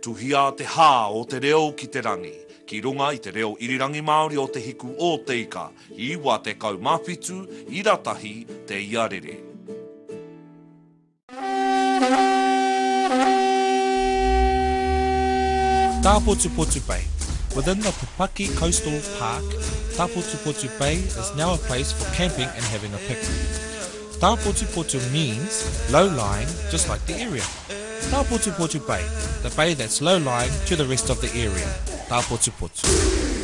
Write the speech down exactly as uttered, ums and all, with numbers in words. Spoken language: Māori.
tuhia te hā o te reo ki te rangi. Ki runga i te reo irirangi Māori o te hiku o te ika, i wā te kaumawhitu, i ratahi te iarere. Tapotupotu Bay. Within the Pupaki Coastal Park, Tapotupotu Bay is now a place for camping and having a picnic. Tapotupotu means low-lying, just like the area. Tapotupotu Bay, the bay that's low-lying to the rest of the area. Tapotupotu.